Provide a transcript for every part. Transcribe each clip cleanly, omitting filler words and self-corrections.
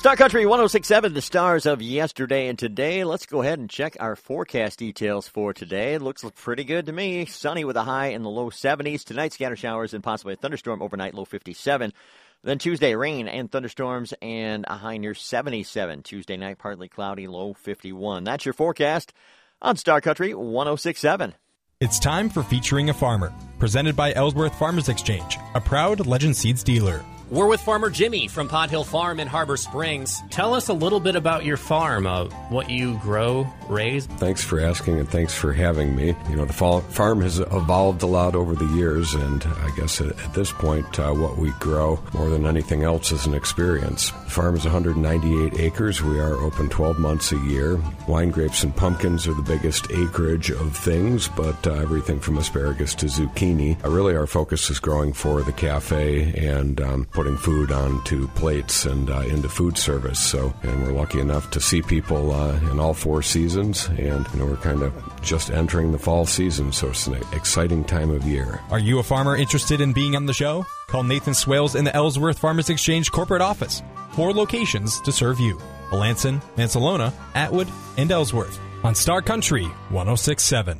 Star Country 106.7, the stars of yesterday and today. Let's go ahead and check our forecast details for today. It looks pretty good to me. Sunny with a high in the low 70s. Tonight, scatter showers and possibly a thunderstorm overnight, low 57. Then Tuesday, rain and thunderstorms and a high near 77. Tuesday night, partly cloudy, low 51. That's your forecast on Star Country 106.7. It's time for Featuring a Farmer, presented by Ellsworth Farmers Exchange, a proud Legend Seeds dealer. We're with Farmer Jimmy from Pod Hill Farm in Harbor Springs. Tell us a little bit about your farm, what you grow, raise. Thanks for asking and thanks for having me. You know, the farm has evolved a lot over the years, and I guess at this point, what we grow more than anything else is an experience. The farm is 198 acres. We are open 12 months a year. Wine grapes and pumpkins are the biggest acreage of things, but everything from asparagus to zucchini. Really, our focus is growing for the cafe and putting food onto plates and into food service. And we're lucky enough to see people in all four seasons, and we're kind of just entering the fall season, so it's an exciting time of year. Are you a farmer interested in being on the show? Call Nathan Swales in the Ellsworth Farmers Exchange corporate office. 4 locations to serve you: Melanson, Mansalona, Atwood, and Ellsworth on Star Country 106.7.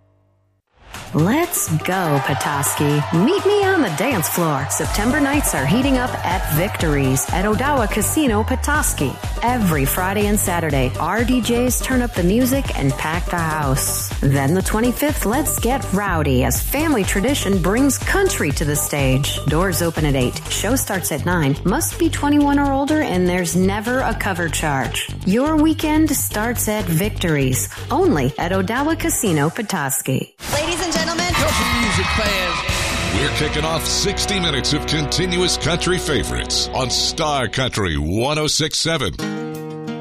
Let's go, Petoskey. Meet me on the dance floor. September nights are heating up at Victories at Odawa Casino, Petoskey. Every Friday and Saturday, our DJs turn up the music and pack the house. Then the 25th, let's get rowdy as family tradition brings country to the stage. Doors open at 8. Show starts at 9. Must be 21 or older, and there's never a cover charge. Your weekend starts at Victories, only at Odawa Casino, Petoskey. Ladies and gentlemen, country music fans, we're kicking off 60 minutes of continuous country favorites on Star Country 106.7.